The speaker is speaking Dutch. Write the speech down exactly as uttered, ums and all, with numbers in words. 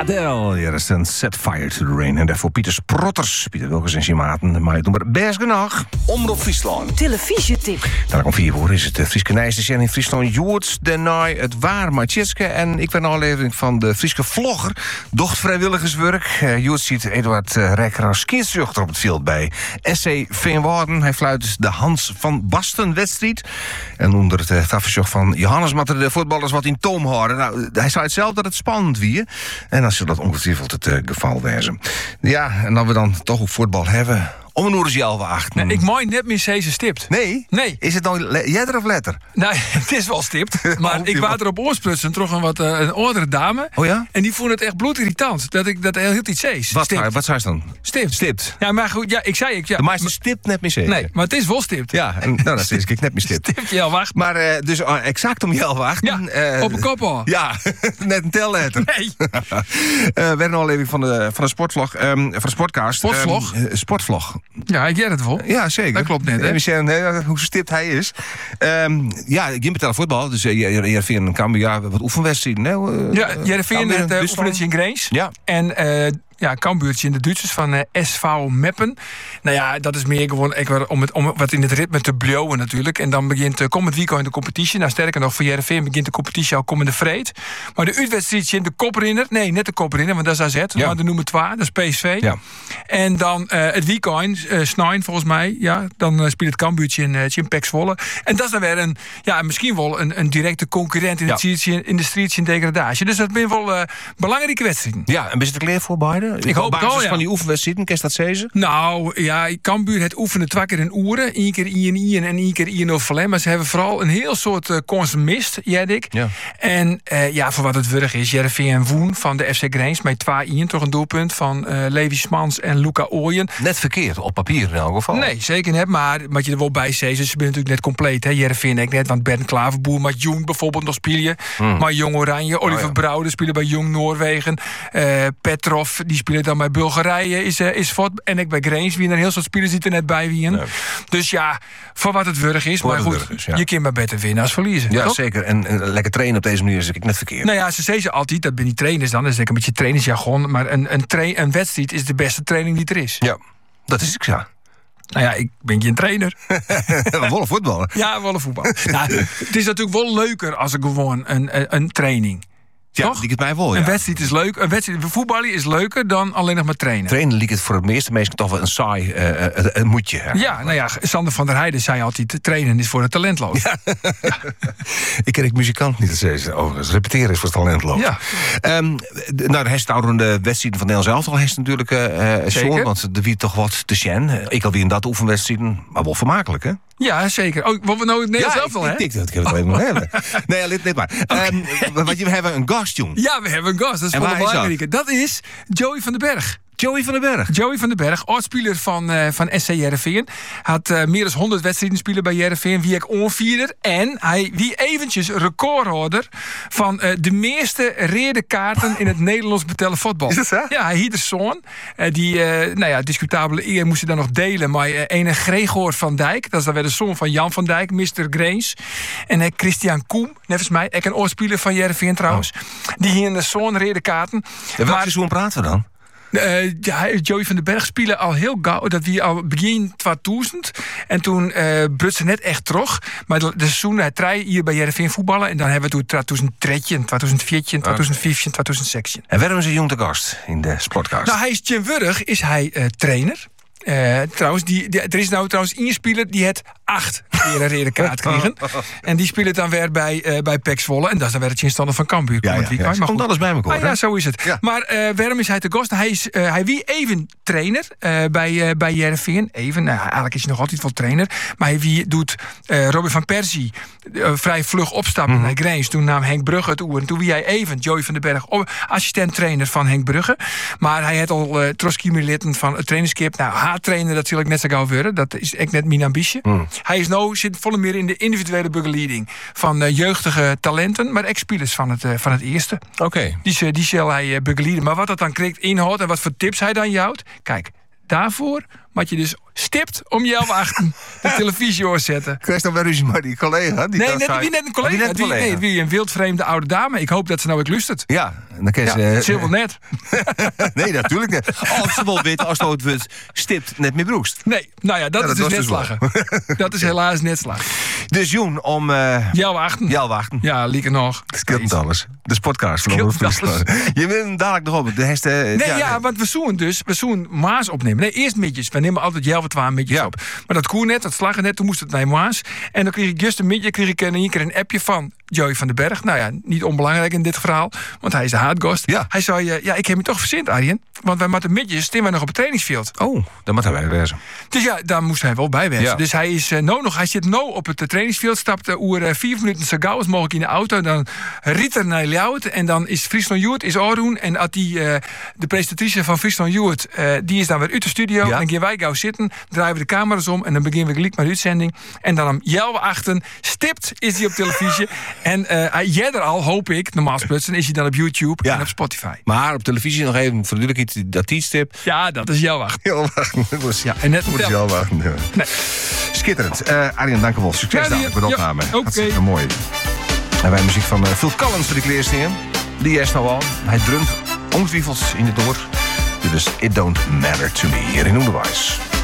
Adele, hier is een Set Fire to the Rain. En daarvoor Pieter Sprotters. Pieter Wilkens en zijn maten. Maar het noemt maar best genoeg. Omroep Friesland. Televisietip. Dan om vier uur is het de Frieske Nijstation in Friesland. Joert de Naai, het waar Maatjitske. En ik ben een aflevering van de Frieske vlogger. Docht vrijwilligerswerk. Uh, Joert ziet Eduard uh, Rekker als kindzuchter op het veld bij S C Veenwouden. Hij fluit dus de Hans van Basten wedstrijd. En onder het uh, tafeljoch van Johannes moeten de voetballers wat in toom houden. Nou, hij zei het zelf dat het spannend wie. En als ze dat ongetwijfeld het uh, geval wezen. Ja, en dan we dan toch ook voetbal hebben. Om een uur is je al wacht. Nee, ik mooi net meer Cese stipt. Nee? Nee. Is het nou le- jetter of letter? Nee, het is wel stipt. Maar ik was er op oorsprutsen toch een wat uh, een oudere dame. Oh ja? En die vond het echt bloedirritant. Dat ik dat heel heel iets zees. Wat, wat zei ze dan? Stipt. Stipt. Ja, maar goed, ja, ik zei ik. Ja, de meeste stipt net meer zeker. Nee, maar het is wel stipt. Ja, en, nou, dat is ik net meer stipt. Stipt je al wacht. Maar uh, dus uh, exact om je al wachten. Ja, uh, op een kop al. Ja, net een telletter. Nee. uh, we hebben al even van de, van de sportvlog, um, van de sportcast. Sportvlog? Um, uh, sportvlog. Ja, ik get het wel. Ja, zeker. Dat klopt net, hè? En we zeggen nee, hoe stipt hij is. Um, ja, ik betalen voetbal. Dus uh, je, je vindt een Cambuur, ja, wat oefenwedstrijden. Nee, uh, ja, je vindt het uh, oefenetje in Greens. Ja. En uh, ja, Cambuurtje in de Duitsers van uh, S V Meppen. Nou ja, dat is meer gewoon ik, om, het, om wat in het ritme te blowen natuurlijk. En dan begint uh, komend weekend de competitie. Nou, sterker nog, voor Heerenveen begint de competitie al komende vreed. Maar de uitwedstrijdje in de koprinner. Nee, net de koprinner, want dat is A Z. Ja. Maar de nummer twee, dat is P S V. Ja. En dan uh, het weekend, uh, Snijn volgens mij. Ja, dan uh, speelt het Cambuurtje in, uh, in Pek Zwolle. En dat is dan weer een, ja, misschien wel een, een directe concurrent in, ja. het in de streets in degradatie. Dus dat zijn wel uh, belangrijke wedstrijden. Ja, en ben je er klaar voor beide? Ik hoop het al, ja. Van die oefenwedstrijden, kan je dat zeggen? Nou, ja, Cambuur het oefenen twee keer in oeren. Eén keer in Ien en één keer in Overlem. Maar ze hebben vooral een heel soort uh, consumist, Jaddik. Ja. En uh, ja, voor wat het wurg is, Heerenveen en Woen van de F C Greens met twee Ien, toch een doelpunt van uh, Levi Smans en Luca Ooyen. Net verkeerd, op papier in elk geval. Nee, zeker net, maar wat je er wel bij zegt, ze zijn natuurlijk net compleet, hè. Heerenveen ik net, want Ben Klaverboer, maar Jong bijvoorbeeld nog spelen. Hmm. Maar Jong Oranje, Oliver oh, ja. Brouwer spelen bij Jong Noorwegen. Uh, Petrov, die spelen dan bij Bulgarije, is, uh, is voort. En ik bij Greens, wie er een heel soort spelers die er net bij wie. Nee. Dus ja, voor wat het wurg is, voor maar goed, is, ja. je kunt maar beter winnen als verliezen. Ja, toch? Zeker. En, en lekker trainen op deze manier is ik net verkeerd. Nou ja, ze zeggen altijd, dat ben niet trainers dan, dat is een beetje trainersjargon, maar een, een, tra- een wedstrijd is de beste training die er is. Ja, dat is ik ja. Nou ja, ik ben geen trainer. Wolle voetballen. Ja, wolle voetbal. Nou, het is natuurlijk wel leuker als ik gewoon een, een, een training. Ja, toch? liek het mij wel, ja. Een wedstrijd is leuk. Een wedstrijd voetballen is leuker dan alleen nog maar trainen. Trainen liep het voor het meeste mensen toch wel een saai uh, uh, uh, moedje. Hè? Ja, nou ja, Sander van der Heijden zei altijd, trainen is voor de talentloos. Ja. Ja. Ik ken ik muzikant niet, dat overigens. Repeteren is voor het talentloos. Ja. Um, de, nou, de herstouwende wedstrijden van Nederland zelf al heeft natuurlijk uh, zo, want er wie toch wat te sjen. Ik alweer in dat oefenwedstrijden, maar wel vermakelijk, hè? Ja, zeker. Oh, wat we nou het Nederlands zelf al, hè? Ik denk dat ik het even hebben. Nee, let, let maar. Okay. Um, want we hebben een gast, jong. Ja, we hebben een gast. Dat is voor de belangrijke. Dat is Joey van den Berg. Joey van den Berg. Joey van den Berg, oud-speler van, uh, van S C Heerenveen. Had uh, meer dan honderd wedstrijden spelen bij Heerenveen. Wie ik onvierder. En hij wie eventjes recordhouder van uh, de meeste rode kaarten in het Nederlands betellen voetbal. Is dat zo? Ja, hij hield een zoon. Uh, die, uh, nou ja, discutabele eer moest hij dan nog delen. Maar uh, ene Gregor van Dijk. Dat is dan weer de zoon van Jan van Dijk, mister Greens. En uh, Christian Koem, nevens mij. Ik een oud-speler van Heerenveen trouwens. Oh. Die hielden zo'n rode kaarten. En welke seizoen praten we dan? Uh, ja, Joey van den Berg spelen al heel gauw. Dat wie al begin tweeduizend. En toen uh, brutste net echt terug. Maar de, de seizoen hij trei hier bij Heerenveen voetballen. En dan hebben we toen tweeduizend drie, tweeduizend vier, tweeduizend vijf, tweeduizend zes. En waarom is hij jong te gast in de sportcast? Nou, hij is tegenwoordig is hij uh, trainer. Uh, trouwens, die, die, er is nou trouwens één speler die het acht keer een rode kaart kregen. En die spelen dan weer bij, uh, bij Pek Zwolle. En dat is dan weer het instander van Cambuur. Ja, ja, ja. Maar komt alles bij elkaar. Ah, ja, zo is het. Ja. Maar uh, waarom is hij te gast? Hij, is, uh, hij wie even trainer uh, bij, uh, bij Heerenveen. Even, nou, eigenlijk is hij nog altijd wel trainer. Maar hij wie doet uh, Robin van Persie uh, vrij vlug opstappen mm-hmm. naar Greens. Toen nam Henk Brugge het oer. En toen wie hij even, Joey van den Berg, assistent-trainer van Henk Brugge. Maar hij had al uh, Troskimi-litten van het trainerskip. Nou, haar-trainer, dat zal ik net zo gauw worden. Dat is echt net mijn ambitie. Mm. Hij is nou zit volle meer in de individuele begeleiding van uh, jeugdige talenten, maar ex-spelers van het, uh, van het eerste. Oké. Okay. Die, die zal hij uh, begeleiden. Maar wat dat dan krijgt, inhoudt en wat voor tips hij dan jouwt, kijk, daarvoor moet je dus stipt om je achten de televisie oorzetten. Krijg je dan weer ruzie met die collega? Die Nee, dan net, zei- wie net een collega. Oh, wie net een Wie, collega. nee, wie een wildvreemde oude dame. Ik hoop dat ze nou ook lustert. Ja, en dan kan je Ja, ze... dat is wel net. nee, natuurlijk niet. Als ze wel weten, als het wordt stipt net meer broekst. Nee, nou ja, dat Ja, is dat dus was net dus slagen. Dat is helaas net slagen. Dus Joen, om uh, Jouw achten. jou wachten. Ja, lieke nog. Het scheelt niet alles. De podcast van Scheelt Omroep Friesland. Je wil hem dadelijk nog op. De heste, Nee, ja, want we zoen dus, we zoen Maas opnemen. Nee, eerst midjes. We nemen altijd Jelwe twaalf midjes Ja. op. Maar dat koer net, dat slagen net, toen moest het naar Maas. En dan kreeg ik juist een midje, kreeg ik een, een keer een appje van Joey van den Berg. Nou ja, niet onbelangrijk in dit verhaal, want hij is de haatgast. Ja. Hij zei, uh, ja, ik heb je toch verzint, Arjen. Want wij met de midjes staan wij nog op het trainingsveld. Oh, dan moet hij wezen. Dus ja, daar moest hij wel bij wezen. Ja. Dus hij is uh, nou nog, hij zit nou op het uh, trainingsveld, stapt uh, oer uh, vier minuten zo gauw als mogelijk in de auto. Dan riet er naar Ljouwert en dan is Friesland Joert is Aardoen. En als die, uh, de presentatrice van Friesland Joert, uh, die is dan weer uit de studio. Ja. Dan gaan wij gauw zitten, draaien we de camera's om en dan beginnen we gelijk met de uitzending. En dan om Jelwe achten, stipt is hij op televisie. En uh, hij jij er al, hoop ik, normaal gesproken is hij dan op YouTube Ja. en op Spotify. Maar op televisie nog even voor de iets dat tijdstip. Ja, dat is Jelwe achten. Heel wachten. Ja, en net Moet je vertellen. wel wachten. Ja. Nee. Schitterend. Uh, Arjen, dank je wel. Succes Ja, dadelijk met de ja, opname. oké. Hartstikke mooi. En wij muziek van uh, Phil Collins voor de kleerstingen. Die is nou al. Hij drumt ongetwijfeld in het oor. Dit is It Don't Matter To Me hier in Onderwijs.